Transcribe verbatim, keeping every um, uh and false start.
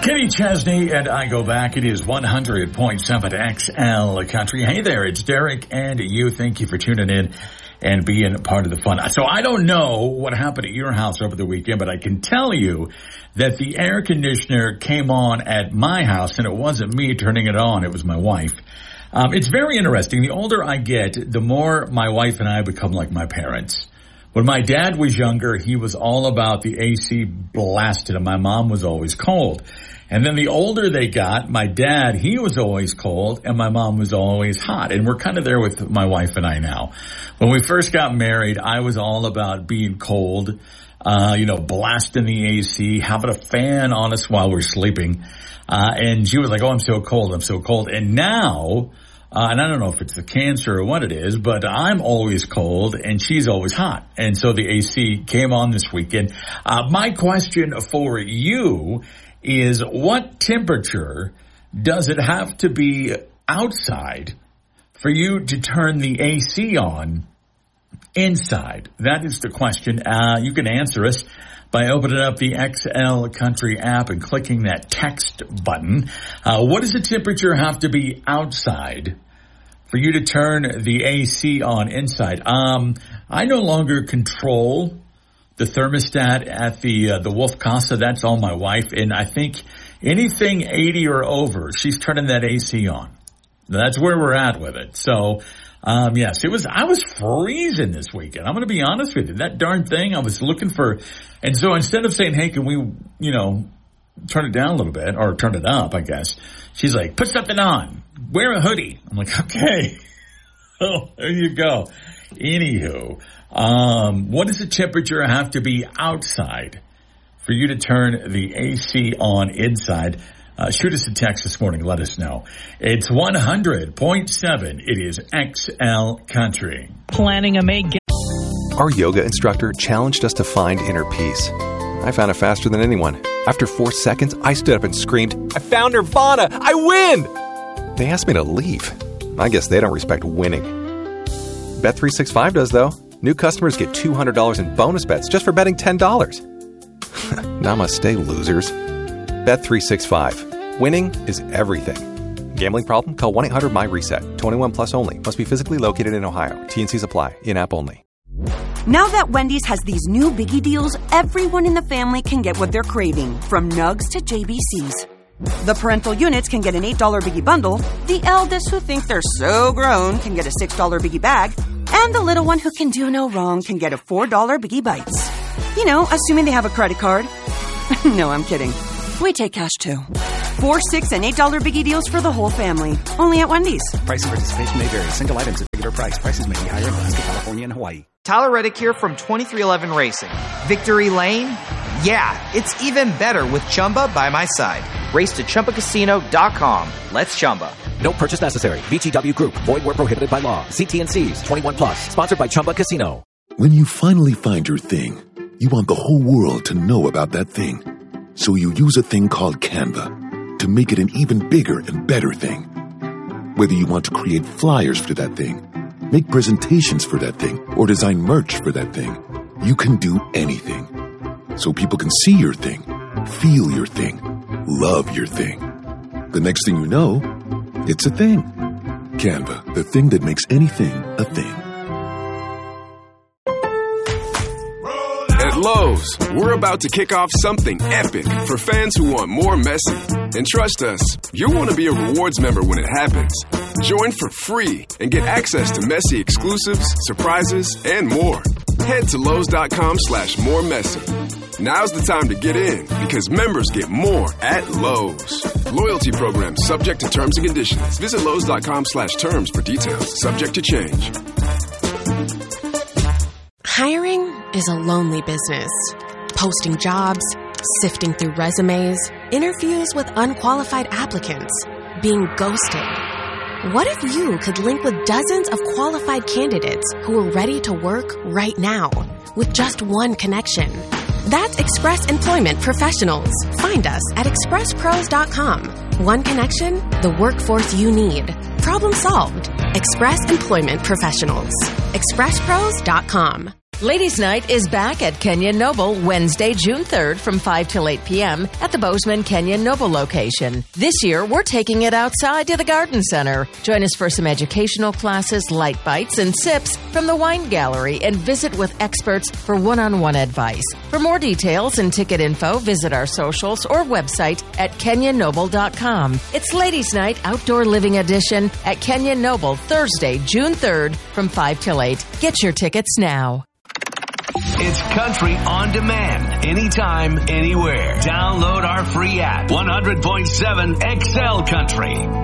Kenny Chesney and I Go Back. It is one hundred point seven X L Country. Hey there, it's Derek and you. Thank you for tuning in and being part of the fun. So I don't know what happened at your house over the weekend, but I can tell you that the air conditioner came on at my house, and it wasn't me turning it on. It was my wife. Um, it's very interesting. The older I get, the more my wife and I become like my parents. When my dad was younger, he was all about the A C blasted, and my mom was always cold. And then the older they got, my dad, he was always cold, and my mom was always hot. And we're kind of there with my wife and I now. When we first got married, I was all about being cold, uh, you know, blasting the A C, having a fan on us while we're sleeping. Uh, and she was like, oh, I'm so cold, I'm so cold. And now, uh, and I don't know if it's the cancer or what it is, but I'm always cold and she's always hot. And so the A C came on this weekend. Uh, my question for you is, what temperature does it have to be outside for you to turn the A C on inside? That is the question. Uh, you can answer us by opening up the X L Country app and clicking that text button. Uh, what does the temperature have to be outside for you to turn the A C on inside? Um, I no longer control the thermostat at the uh, the Wolf Casa. That's all my wife. And I think anything eighty or over, she's turning that A C on. That's where we're at with it. So, um, yes, it was, I was freezing this weekend. I'm going to be honest with you. That darn thing, I was looking for, and so instead of saying, hey, can we, you know, turn it down a little bit, or turn it up, I guess, she's like, put something on, wear a hoodie. I'm like, okay. Oh, there you go. Anywho, um, what does the temperature have to be outside for you to turn the A C on inside? Uh, shoot us a text this morning. Let us know. It's one hundred point seven. It is X L Country. Planning a May. Our yoga instructor challenged us to find inner peace. I found it faster than anyone. After four seconds, I stood up and screamed, I found Nirvana! I win! They asked me to leave. I guess they don't respect winning. Bet three sixty-five does, though. New customers get two hundred dollars in bonus bets just for betting ten dollars. Namaste, losers. Bet three sixty-five. Winning is everything. Gambling problem? Call one eight hundred my reset. twenty-one plus only. Must be physically located in Ohio. T and Cs apply. In-app only. Now that Wendy's has these new biggie deals, everyone in the family can get what they're craving, from nugs to J B Cs. The parental units can get an eight dollar biggie bundle, the eldest who think they're so grown can get a six dollar biggie bag, and the little one who can do no wrong can get a four dollar biggie bites. You know, assuming they have a credit card. No, I'm kidding. We take cash too. Four, six, and eight dollar biggie deals for the whole family. Only at Wendy's. Price and participation may vary. Single items at regular price. Prices may be higher in Alaska, California, and Hawaii. Tyler Reddick here from twenty-three eleven Racing. Victory Lane? Yeah, it's even better with Chumba by my side. Race to Chumba Casino dot com. Let's Chumba. No purchase necessary. V G W Group. Void where prohibited by law. See T and Cs. twenty-one plus. Sponsored by Chumba Casino. When you finally find your thing, you want the whole world to know about that thing. So you use a thing called Canva to make it an even bigger and better thing. Whether you want to create flyers for that thing, make presentations for that thing, or design merch for that thing, you can do anything. So people can see your thing, feel your thing, love your thing. The next thing you know, it's a thing. Canva, the thing that makes anything a thing. At Lowe's, we're about to kick off something epic for fans who want more Messy. And trust us, you'll want to be a rewards member when it happens. Join for free and get access to Messy exclusives, surprises, and more. Head to Lowe's.com slash more Messy. Now's the time to get in because members get more at Lowe's. Loyalty program subject to terms and conditions. Visit Lowe's.com slash terms for details. Subject to change. Hiring is a lonely business. Posting jobs, sifting through resumes, interviews with unqualified applicants, being ghosted. What if you could link with dozens of qualified candidates who are ready to work right now with just one connection? That's Express Employment Professionals. Find us at express pros dot com. One connection, the workforce you need. Problem solved. Express Employment Professionals. express pros dot com. Ladies Night is back at Kenyon Noble Wednesday, June third from five till eight p.m. at the Bozeman Kenyon Noble location. This year, we're taking it outside to the Garden Center. Join us for some educational classes, light bites, and sips from the Wine Gallery and visit with experts for one-on-one advice. For more details and ticket info, visit our socials or website at kenyon noble dot com. It's Ladies Night Outdoor Living Edition at Kenyon Noble Thursday, June third from five till eight. Get your tickets now. It's country on demand, anytime, anywhere. Download our free app, one hundred point seven X L Country.